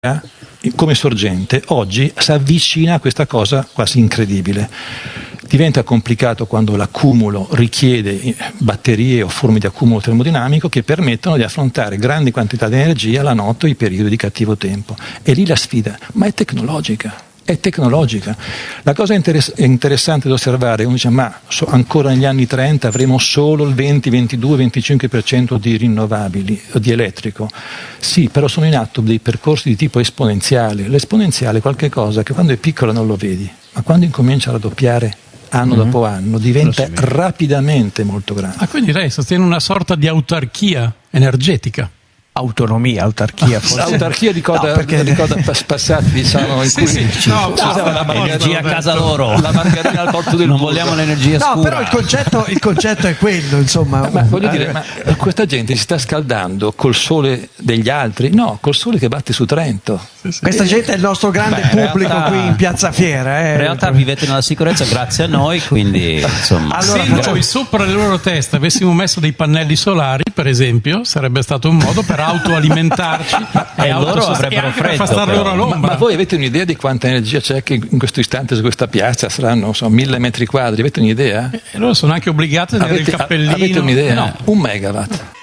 come sorgente oggi si avvicina a questa cosa quasi incredibile. Diventa complicato quando l'accumulo richiede batterie o forme di accumulo termodinamico che permettono di affrontare grandi quantità di energia la notte o i periodi di cattivo tempo. E lì la sfida, ma è tecnologica. È tecnologica. La cosa interessante da osservare, uno dice ancora negli anni 30 avremo solo il 20, 22, 25% di rinnovabili, di elettrico. Sì, però sono in atto dei percorsi di tipo esponenziale. L'esponenziale è qualcosa che quando è piccola non lo vedi, ma quando incomincia a raddoppiare anno dopo anno diventa rapidamente molto grande. Quindi lei sostiene una sorta di autarchia energetica. Autonomia, autarchia forse. Autarchia di cosa passati, diciamo, in cui l'energia a casa loro, la margarina al porto del non vogliamo l'energia scura. No, però il concetto è quello, insomma. Ma voglio dire, ma questa gente si sta scaldando col sole degli altri? No, col sole che batte su Trento. Questa gente è il nostro grande pubblico qui in Piazza Fiera. In realtà vivete nella sicurezza grazie a noi, quindi insomma. Se noi sopra le loro teste avessimo messo dei pannelli solari, per esempio, sarebbe stato un modo per autoalimentarci e loro avrebbero anche freddo, per far star loro all'ombra. Ma voi avete un'idea di quanta energia c'è che in questo istante su questa piazza saranno 1000 metri quadri? Avete un'idea? E loro sono anche obbligati a tenere il cappellino. Avete un'idea? No. 1 megawatt.